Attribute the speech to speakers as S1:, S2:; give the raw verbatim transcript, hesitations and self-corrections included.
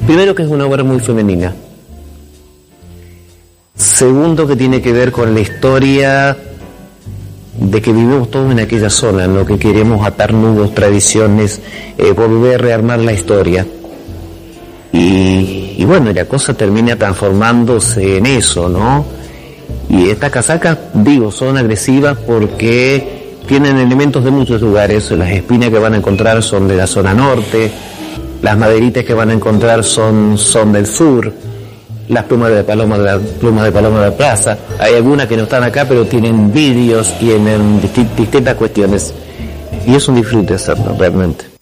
S1: Primero, que es una obra muy femenina. Segundo, que tiene que ver con la historia de que vivimos todos en aquella zona, en lo que queremos atar nudos, tradiciones, eh, volver a rearmar la historia. Y, y bueno, la cosa termina transformándose en eso, ¿no? Y estas casacas, digo, son agresivas porque tienen elementos de muchos lugares. Las espinas que van a encontrar son de la zona norte, las maderitas que van a encontrar son, son del sur, las plumas de paloma de la plumas de paloma de la plaza. Hay algunas que no están acá, pero tienen vidrios, tienen disti- distintas cuestiones. Y es un disfrute hacerlo, realmente.